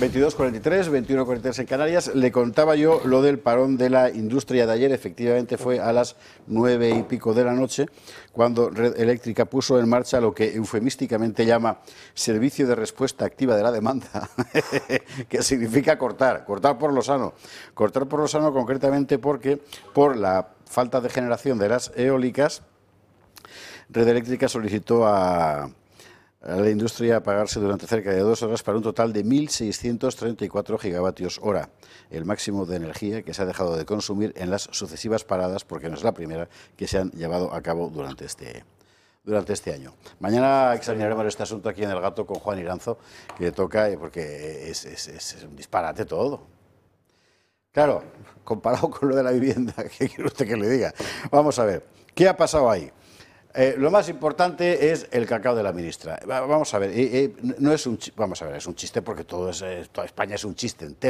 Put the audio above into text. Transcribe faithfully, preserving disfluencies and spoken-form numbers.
veintidós cuarenta y tres, veintiuno cuarenta y tres en Canarias. Le contaba yo lo del parón de la industria de ayer. Efectivamente fue a las nueve y pico de la noche cuando Red Eléctrica puso en marcha lo que eufemísticamente llama servicio de respuesta activa de la demanda, que significa cortar, cortar por lo sano. Cortar por lo sano concretamente porque por la falta de generación de las eólicas, Red Eléctrica solicitó a... a la industria pagarse durante cerca de dos horas para un total de mil seiscientos treinta y cuatro gigavatios hora, el máximo de energía que se ha dejado de consumir en las sucesivas paradas, porque no es la primera que se han llevado a cabo durante este, durante este año. Mañana examinaremos este asunto aquí en El Gato con Juan Iranzo, que toca, porque es, es, es un disparate todo. Claro, comparado con lo de la vivienda, ¿qué quiere usted que le diga? Vamos a ver, ¿qué ha pasado ahí? Eh, lo más importante es el cacao de la ministra. Vamos a ver, eh, eh, no es un, vamos a ver, es un chiste porque todo es, eh, toda España es un chiste entero.